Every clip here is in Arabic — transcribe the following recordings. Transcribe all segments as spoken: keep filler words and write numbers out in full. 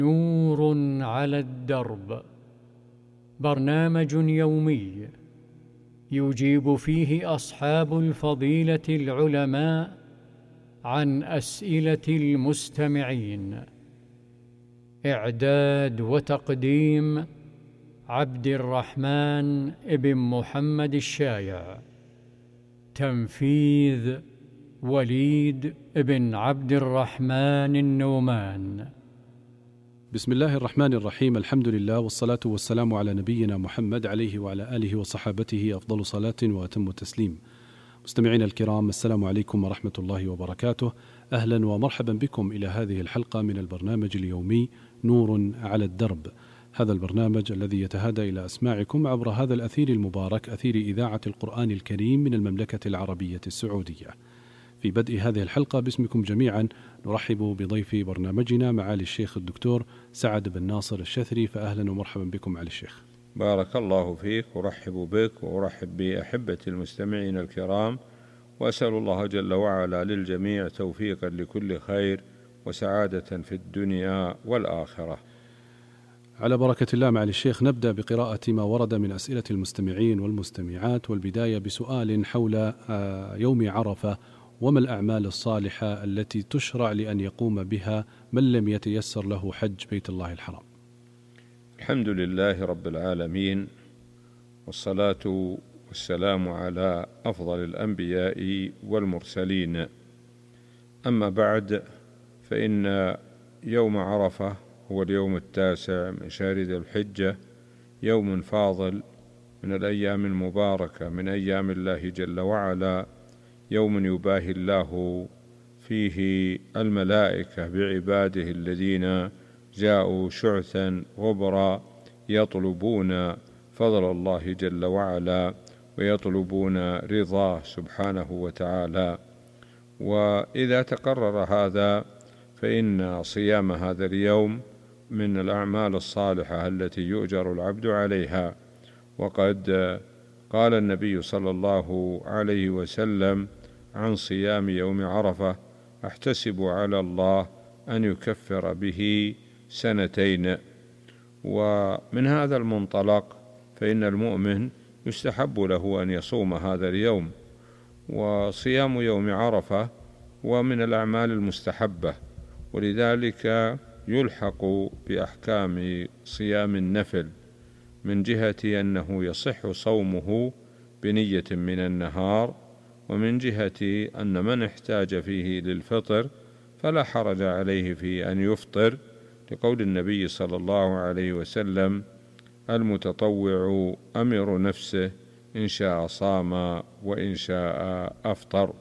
نور على الدرب، برنامج يومي يجيب فيه أصحاب الفضيلة العلماء عن أسئلة المستمعين. إعداد وتقديم عبد الرحمن ابن محمد الشايع. تنفيذ وليد ابن عبد الرحمن النومان. بسم الله الرحمن الرحيم. الحمد لله والصلاة والسلام على نبينا محمد عليه وعلى آله وصحابته أفضل صلاة وأتم تسليم. مستمعين الكرام، السلام عليكم ورحمة الله وبركاته. أهلا ومرحبا بكم إلى هذه الحلقة من البرنامج اليومي نور على الدرب. هذا البرنامج الذي يتهادى إلى أسماعكم عبر هذا الأثير المبارك، أثير إذاعة القرآن الكريم من المملكة العربية السعودية. في بدء هذه الحلقة باسمكم جميعا نرحب بضيف برنامجنا معالي الشيخ الدكتور سعد بن ناصر الشثري، فأهلا ومرحبا بكم معالي الشيخ. بارك الله فيك، ورحب بك وأرحب بأحبة المستمعين الكرام، وأسأل الله جل وعلا للجميع توفيقا لكل خير وسعادة في الدنيا والآخرة. على بركة الله معالي الشيخ، نبدأ بقراءة ما ورد من أسئلة المستمعين والمستمعات، والبداية بسؤال حول يوم عرفة، وما الأعمال الصالحة التي تشرع لأن يقوم بها من لم يتيسر له حج بيت الله الحرام؟ الحمد لله رب العالمين، والصلاة والسلام على أفضل الأنبياء والمرسلين. أما بعد، فإن يوم عرفة هو اليوم التاسع من شهر ذي الحجة، يوم فاضل من الأيام المباركة من أيام الله جل وعلا، يوم يباهي الله فيه الملائكة بعباده الذين جاءوا شعثا غبرا يطلبون فضل الله جل وعلا ويطلبون رضاه سبحانه وتعالى. وإذا تقرر هذا فإن صيام هذا اليوم من الأعمال الصالحة التي يؤجر العبد عليها. وقد قال النبي صلى الله عليه وسلم عن صيام يوم عرفة: أحتسب على الله أن يكفر به سنتين. ومن هذا المنطلق فإن المؤمن يستحب له أن يصوم هذا اليوم. وصيام يوم عرفة ومن الأعمال المستحبة، ولذلك يلحق بأحكام صيام النفل، من جهة أنه يصح صومه بنية من النهار، ومن جهة أن من احتاج فيه للفطر فلا حرج عليه في أن يفطر، لقول النبي صلى الله عليه وسلم: المتطوع أمير نفسه، إن شاء صام وإن شاء أفطر.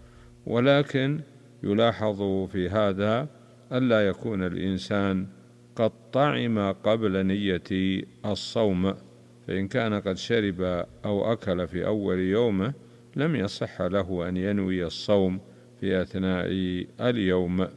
ولكن يلاحظ في هذا ألا يكون الإنسان قد طعم قبل نية الصوم، فإن كان قد شرب أو أكل في أول يومه لم يصح له أن ينوي الصوم في أثناء اليوم.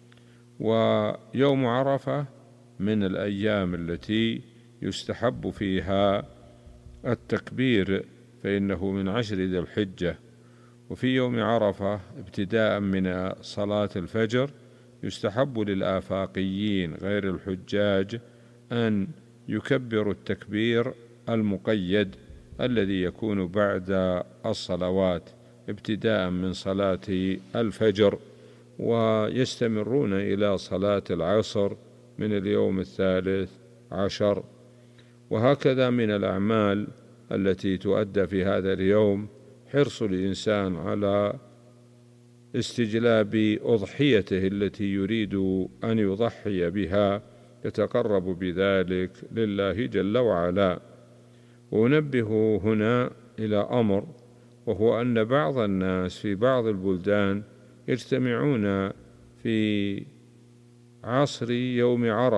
ويوم عرفة من الأيام التي يستحب فيها التكبير، فإنه من عشر ذي الحجة. وفي يوم عرفة ابتداء من صلاة الفجر يستحب للآفاقيين غير الحجاج أن يكبروا التكبير المقيد الذي يكون بعد الصلوات ابتداء من صلاة الفجر، ويستمرون إلى صلاة العصر من اليوم الثالث عشر. وهكذا من الأعمال التي تؤدى في هذا اليوم حرص الإنسان على استجلاب أضحيته التي يريد أن يضحي بها، يتقرب بذلك لله جل وعلا. ونبه هنا إلى أمر، وهو أن بعض الناس في بعض البلدان يجتمعون في عصر يوم عرفة